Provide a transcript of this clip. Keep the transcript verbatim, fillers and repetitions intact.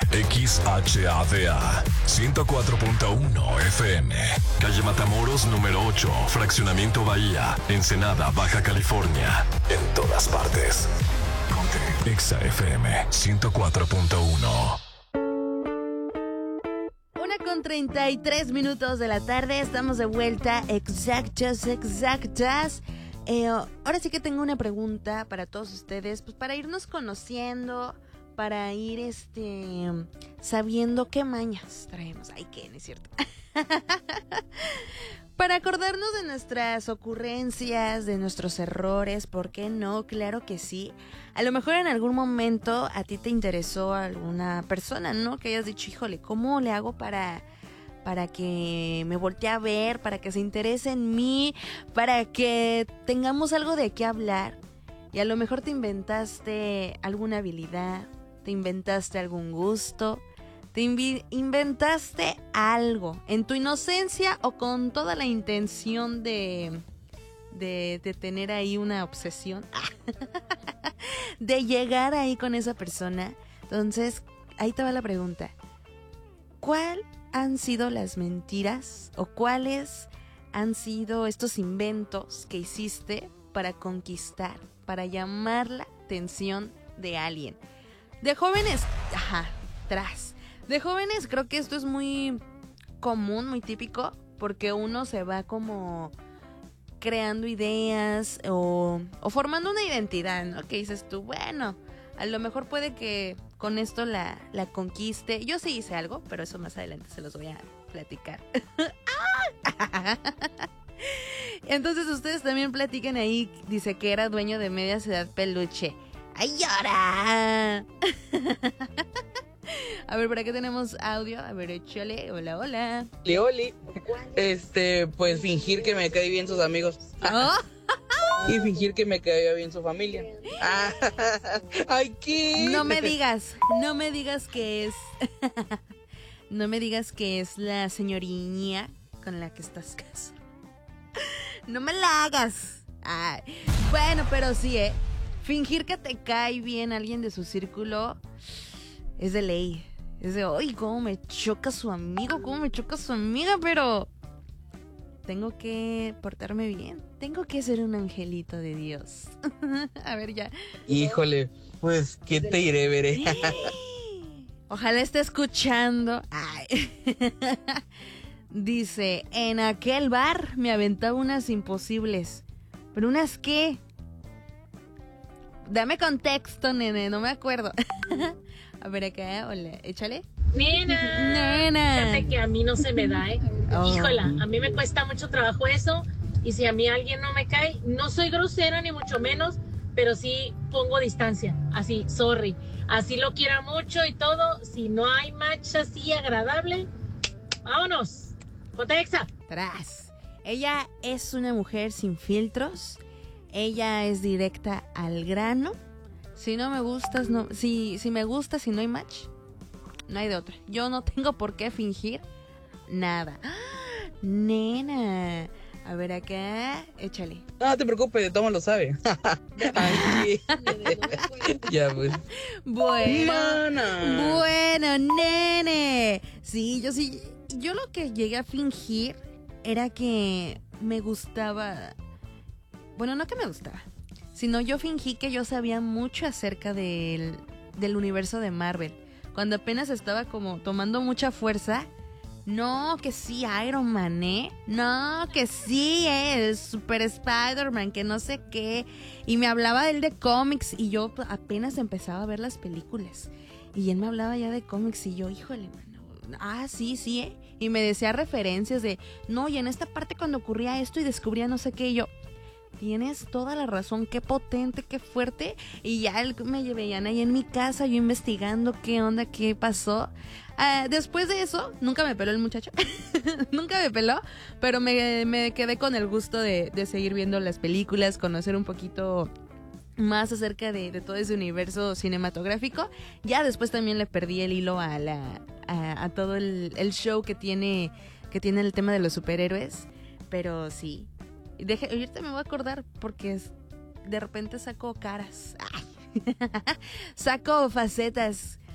X H A D A ciento cuatro punto uno F M. Calle Matamoros número ocho, Fraccionamiento Bahía, Ensenada, Baja California. En todas partes. Ponte Exa F M ciento cuatro punto uno. Una con treinta y tres minutos de la tarde. Estamos de vuelta. Exactas, exactas. Eh, ahora sí que tengo una pregunta para todos ustedes, pues para irnos conociendo, para ir este sabiendo qué mañas traemos. Ay, qué, no es cierto. Para acordarnos de nuestras ocurrencias, de nuestros errores, ¿por qué no? Claro que sí. A lo mejor en algún momento a ti te interesó alguna persona, ¿no? Que hayas dicho, híjole, ¿cómo le hago para... para que me voltee a ver, para que se interese en mí, para que tengamos algo de qué hablar? Y a lo mejor te inventaste alguna habilidad, te inventaste algún gusto, te invi- inventaste algo en tu inocencia o con toda la intención de, de, de tener ahí una obsesión, de llegar ahí con esa persona. Entonces, ahí te va la pregunta. ¿Cuál han sido las mentiras o cuáles han sido estos inventos que hiciste para conquistar, para llamar la atención de alguien? De jóvenes, ajá, tras. De jóvenes creo que esto es muy común, muy típico, porque uno se va como creando ideas o, o formando una identidad, ¿no? Que dices tú, bueno, a lo mejor puede que con esto la, la conquiste. Yo sí hice algo, pero eso más adelante se los voy a platicar. Entonces ustedes también platiquen ahí. Dice que era dueño de Media Ciudad Peluche. ¡Ay, llora! A ver, por aquí tenemos audio. A ver, échale. Hola, hola. Lioli. Este, pues fingir que me cae bien sus amigos. ¿Oh? Y fingir que me caía bien su familia. Ah, ¡ay, qué! No me digas, no me digas que es... No me digas que es la señoriña con la que estás casado. No me la hagas. Ay. Bueno, pero sí, ¿eh? Fingir que te cae bien alguien de su círculo es de ley. Es de, ¡ay, cómo me choca su amigo! ¿Cómo me choca su amiga? Pero tengo que portarme bien. Tengo que ser un angelito de Dios. A ver, ya. Híjole, pues, ¿qué te diré, veré? Ojalá esté escuchando. Ay. Dice, en aquel bar me aventaba unas imposibles. ¿Pero unas qué? Dame contexto, nene, no me acuerdo. A ver acá, hola, échale. Nena, Nena. fíjate que a mí no se me da, ¿eh? Oh. Híjola, a mí me cuesta mucho trabajo eso. Y si a mí alguien no me cae, no soy grosera ni mucho menos, pero sí pongo distancia. Así, sorry. Así lo quiera mucho y todo. Si no hay match así agradable, vámonos. Ponte Exa. Tras. Ella es una mujer sin filtros. Ella es directa al grano. Si no me gustas, no. Si, si me gustas, si no hay match, no hay de otra. Yo no tengo por qué fingir nada. ¡Ah! Nena. A ver acá, échale. No te preocupes, de todo lo sabe. Ay, ya, pues. Bueno, Mana. bueno, nene. Sí, yo sí. Yo lo que llegué a fingir era que me gustaba. Bueno, no que me gustaba, sino yo fingí que yo sabía mucho acerca del, del universo de Marvel. Cuando apenas estaba como tomando mucha fuerza. No, que sí, Iron Man, ¿eh? No, que sí, ¿eh? El Super Spider-Man, que no sé qué. Y me hablaba él de cómics y yo apenas empezaba a ver las películas. Y él me hablaba ya de cómics y yo, híjole, mano. Ah, sí, sí, ¿eh? Y me decía referencias de, no, y en esta parte cuando ocurría esto y descubría no sé qué, y yo... Tienes toda la razón, qué potente, qué fuerte. Y ya él me veían ahí en mi casa, yo investigando qué onda, qué pasó. Uh, después de eso, nunca me peló el muchacho. Nunca me peló, pero me, me quedé con el gusto de, de seguir viendo las películas, conocer un poquito más acerca de, de todo ese universo cinematográfico. Ya después también le perdí el hilo a, la, a, a todo el, el show que tiene, que tiene el tema de los superhéroes. Pero sí. Deje, ahorita me voy a acordar porque es, de repente saco caras. Saco facetas